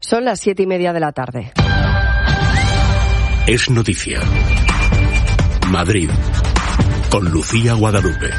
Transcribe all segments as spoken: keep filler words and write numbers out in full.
Son las siete y media de la tarde. Es noticia. Madrid, con Lucía Guadalupe.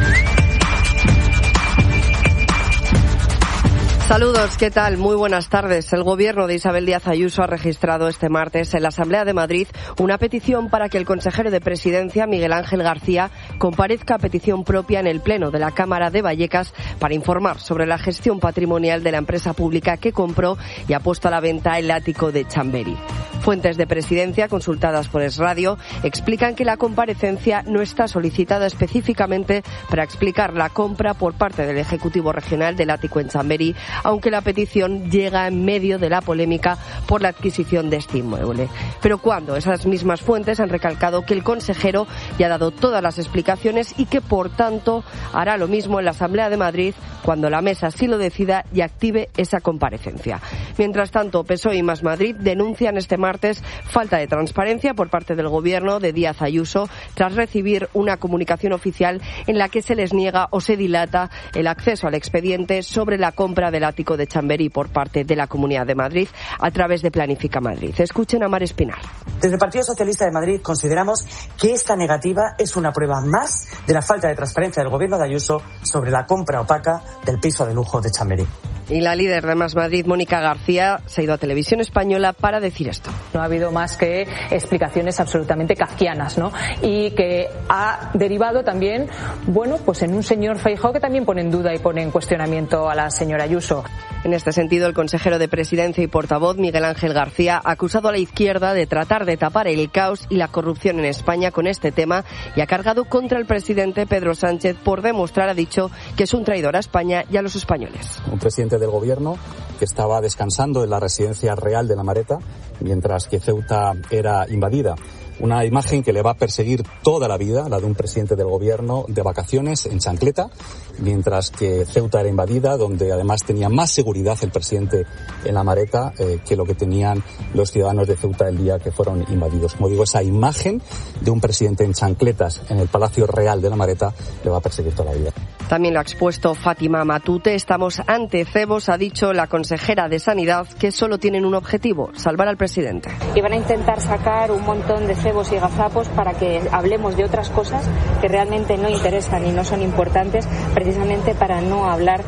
Saludos, ¿qué tal? Muy buenas tardes. El gobierno de Isabel Díaz Ayuso ha registrado este martes en la Asamblea de Madrid una petición para que el consejero de Presidencia, Miguel Ángel García, comparezca a petición propia en el Pleno de la Cámara de Vallecas para informar sobre la gestión patrimonial de la empresa pública que compró y ha puesto a la venta el ático de Chamberí. Fuentes de Presidencia, consultadas por Es Radio, explican que la comparecencia no está solicitada específicamente para explicar la compra por parte del Ejecutivo Regional del ático en Chamberí, aunque la petición llega en medio de la polémica por la adquisición de este inmueble. Pero cuando esas mismas fuentes han recalcado que el consejero ya ha dado todas las explicaciones y que, por tanto, hará lo mismo en la Asamblea de Madrid cuando la mesa así lo decida y active esa comparecencia. Mientras tanto, P S O E y Más Madrid denuncian este martes falta de transparencia por parte del gobierno de Díaz Ayuso tras recibir una comunicación oficial en la que se les niega o se dilata el acceso al expediente sobre la compra del ático de Chamberí por parte de la Comunidad de Madrid a través de Planifica Madrid. Escuchen a Mar Espinar. Desde el Partido Socialista de Madrid consideramos que esta negativa es una prueba más de la falta de transparencia del gobierno de Ayuso sobre la compra opaca del piso de lujo de Chamberí. Y la líder de Más Madrid, Mónica García, se ha ido a Televisión Española para decir esto. No ha habido más que explicaciones absolutamente kafkianas, ¿no? Y que ha derivado también, bueno, pues en un señor Feijóo que también pone en duda y pone en cuestionamiento a la señora Ayuso. En este sentido, el consejero de Presidencia y portavoz, Miguel Ángel García, ha acusado a la izquierda de tratar de tapar el caos y la corrupción en España con este tema y ha cargado contra el presidente Pedro Sánchez por demostrar, ha dicho, que es un traidor a España y a los españoles. Un presidente del gobierno que estaba descansando en la residencia real de La Mareta mientras que Ceuta era invadida. Una imagen que le va a perseguir toda la vida, la de un presidente del gobierno de vacaciones en chancleta, mientras que Ceuta era invadida, donde además tenía más seguridad el presidente en La Mareta eh, que lo que tenían los ciudadanos de Ceuta el día que fueron invadidos. Como digo, esa imagen de un presidente en chancletas en el Palacio Real de La Mareta le va a perseguir toda la vida. También lo ha expuesto Fátima Matute. Estamos ante cebos, ha dicho la consejera de Sanidad, que solo tienen un objetivo, salvar al presidente. Y van a intentar sacar un montón de cebos y gazapos para que hablemos de otras cosas que realmente no interesan y no son importantes, precisamente para no hablar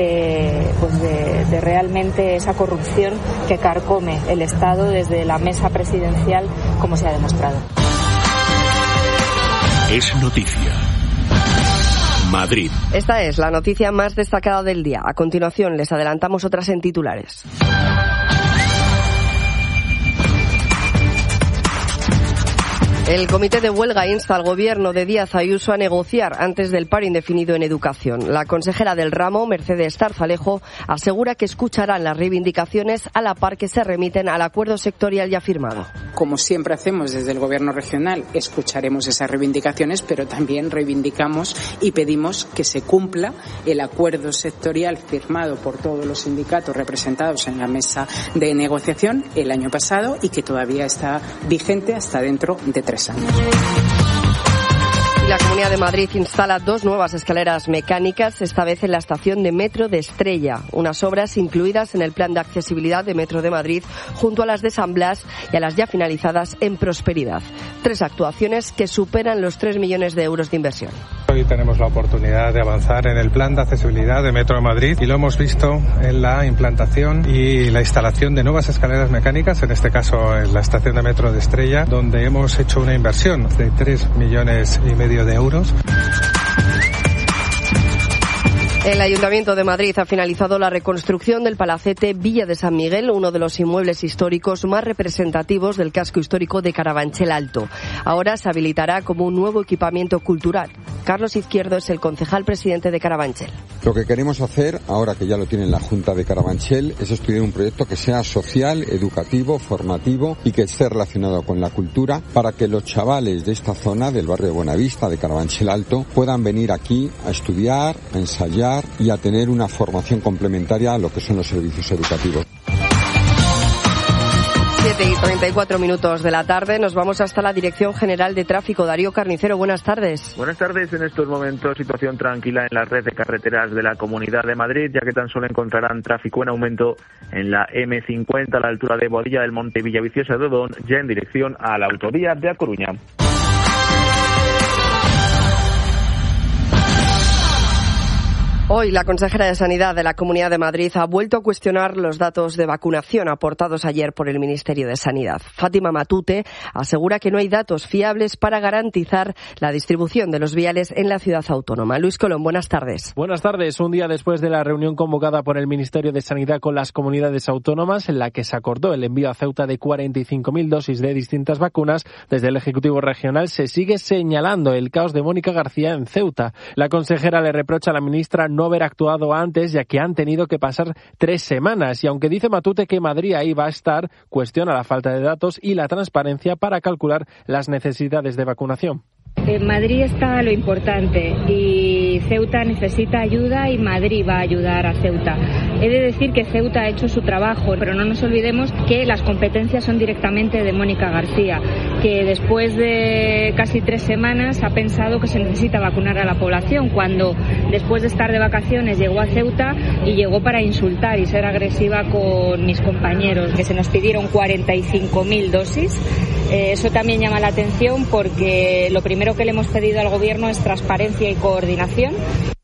de, pues de, de realmente esa corrupción que carcome el Estado desde la mesa presidencial, como se ha demostrado. Es noticia. Madrid. Esta es la noticia más destacada del día. A continuación les adelantamos otras en titulares. El comité de huelga insta al gobierno de Díaz Ayuso a negociar antes del paro indefinido en educación. La consejera del ramo, Mercedes Tarzalejo, asegura que escucharán las reivindicaciones a la par que se remiten al acuerdo sectorial ya firmado. Como siempre hacemos desde el gobierno regional, escucharemos esas reivindicaciones, pero también reivindicamos y pedimos que se cumpla el acuerdo sectorial firmado por todos los sindicatos representados en la mesa de negociación el año pasado y que todavía está vigente hasta dentro de tres años. La Comunidad de Madrid instala dos nuevas escaleras mecánicas, esta vez en la estación de Metro de Estrella, unas obras incluidas en el Plan de Accesibilidad de Metro de Madrid, junto a las de San Blas y a las ya finalizadas en Prosperidad. Tres actuaciones que superan los tres millones de euros de inversión. Hoy tenemos la oportunidad de avanzar en el Plan de Accesibilidad de Metro de Madrid y lo hemos visto en la implantación y la instalación de nuevas escaleras mecánicas, en este caso en la estación de Metro de Estrella, donde hemos hecho una inversión de tres millones y medio de euros. El Ayuntamiento de Madrid ha finalizado la reconstrucción del palacete Villa de San Miguel, uno de los inmuebles históricos más representativos del casco histórico de Carabanchel Alto. Ahora se habilitará como un nuevo equipamiento cultural. Carlos Izquierdo es el concejal presidente de Carabanchel. Lo que queremos hacer, ahora que ya lo tiene la Junta de Carabanchel, es estudiar un proyecto que sea social, educativo, formativo y que esté relacionado con la cultura para que los chavales de esta zona, del barrio de Buenavista, de Carabanchel Alto, puedan venir aquí a estudiar, a ensayar y a tener una formación complementaria a lo que son los servicios educativos. siete y treinta y cuatro minutos de la tarde nos vamos hasta la Dirección General de Tráfico. Darío Carnicero, buenas tardes. Buenas tardes. En estos momentos situación tranquila en la red de carreteras de la Comunidad de Madrid, ya que tan solo encontrarán tráfico en aumento en la eme cincuenta a la altura de Boadilla del Monte, Villaviciosa de Odón, ya en dirección a la autovía de A Coruña. Hoy la consejera de Sanidad de la Comunidad de Madrid ha vuelto a cuestionar los datos de vacunación aportados ayer por el Ministerio de Sanidad. Fátima Matute asegura que no hay datos fiables para garantizar la distribución de los viales en la ciudad autónoma. Luis Colón, buenas tardes. Buenas tardes. Un día después de la reunión convocada por el Ministerio de Sanidad con las comunidades autónomas, en la que se acordó el envío a Ceuta de cuarenta y cinco mil dosis de distintas vacunas, desde el Ejecutivo Regional se sigue señalando el caos de Mónica García en Ceuta. La consejera le reprocha a la ministra no haber actuado antes, ya que han tenido que pasar tres semanas. Y aunque dice Matute que Madrid ahí va a estar, cuestiona la falta de datos y la transparencia para calcular las necesidades de vacunación. En Madrid está lo importante y Ceuta necesita ayuda y Madrid va a ayudar a Ceuta. He de decir que Ceuta ha hecho su trabajo, pero no nos olvidemos que las competencias son directamente de Mónica García, que después de casi tres semanas ha pensado que se necesita vacunar a la población, cuando después de estar de vacaciones llegó a Ceuta y llegó para insultar y ser agresiva con mis compañeros, que se nos pidieron cuarenta y cinco mil dosis. Eh, eso también llama la atención porque lo primero que le hemos pedido al Gobierno es transparencia y coordinación.